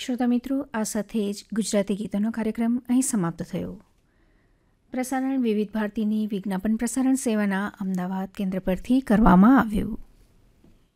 શ્રોતા મિત્રો, આ સાથે જ ગુજરાતી ગીતોનો કાર્યક્રમ અહીં સમાપ્ત થયો. પ્રસારણ વિવિધ ભારતીની વિજ્ઞાપન પ્રસારણ સેવાના અમદાવાદ કેન્દ્ર પરથી કરવામાં આવ્યું.